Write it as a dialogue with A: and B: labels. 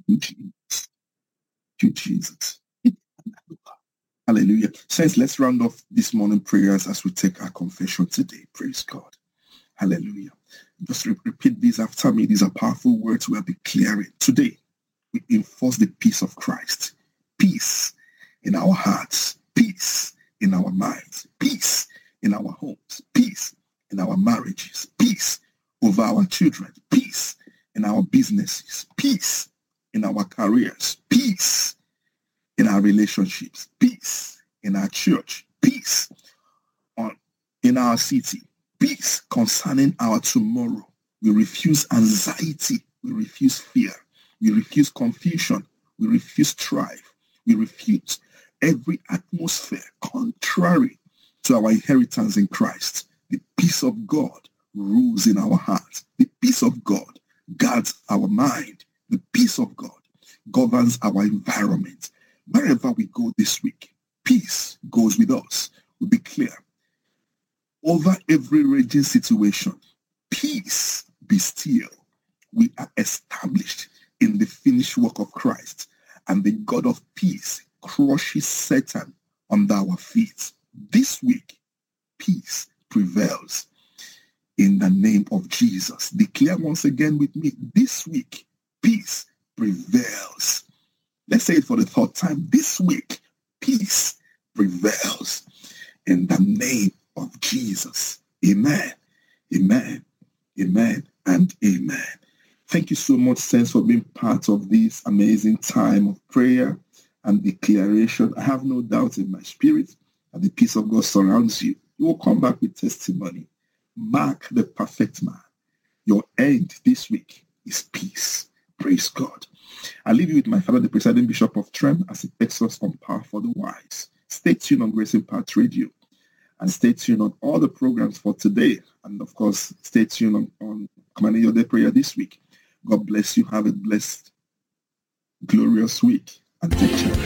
A: you, Jesus. Thank you, Jesus. Hallelujah. Saints, let's round off this morning prayers as we take our confession today. Praise God. Hallelujah. Just repeat these after me. These are powerful words we are declaring. Today, we enforce the peace of Christ. Peace in our hearts. Peace in our minds. Peace in our homes. Peace in our marriages. Peace over our children. Peace in our businesses. Peace in our careers. Peace in our relationships, peace in our church, peace in our city, peace concerning our tomorrow. We refuse anxiety. We refuse fear. We refuse confusion. We refuse strife. We refuse every atmosphere contrary to our inheritance in Christ. The peace of God rules in our hearts. The peace of God guards our mind. The peace of God governs our environment. Wherever we go this week, peace goes with us. We declare over every raging situation, peace be still. We are established in the finished work of Christ, and the God of peace crushes Satan under our feet. This week, peace prevails. In the name of Jesus. Declare once again with me, this week, peace prevails. Let's say it for the third time. This week, peace prevails in the name of Jesus. Amen. Amen. Amen. And amen. Thank you so much, saints, for being part of this amazing time of prayer and declaration. I have no doubt in my spirit that the peace of God surrounds you. You will come back with testimony. Mark the perfect man. Your end this week is peace. Praise God. I leave you with my father, the presiding bishop of Trem, as he takes us on Power for the Wise. Stay tuned on Grace Impact Radio and stay tuned on all the programs for today. And of course, stay tuned on Commanding Your Day Prayer this week. God bless you. Have a blessed, glorious week and take care.